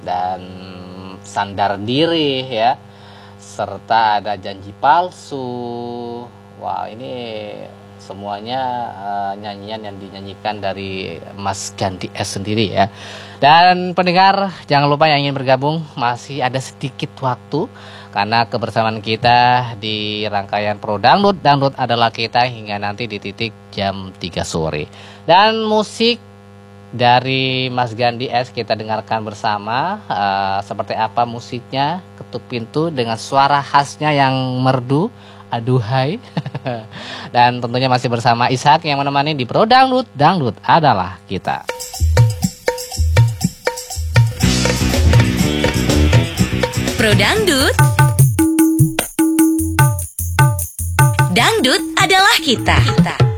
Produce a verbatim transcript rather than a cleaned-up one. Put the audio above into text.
dan Sandar Diri ya, serta ada Janji Palsu. Wah, ini semuanya uh, nyanyian yang dinyanyikan dari Mas Gandhi S sendiri ya. Dan pendengar, jangan lupa yang ingin bergabung, masih ada sedikit waktu karena kebersamaan kita di rangkaian Pro Dangdut, Dangdut adalah kita, hingga nanti di titik jam tiga sore. Dan musik dari Mas Gandhi S kita dengarkan bersama. Uh, seperti apa musiknya? Ketuk pintu dengan suara khasnya yang merdu, aduhai. Dan tentunya masih bersama Ishak yang menemani di Pro Dangdut, Dangdut adalah kita. Pro Dangdut, Dangdut adalah kita. kita.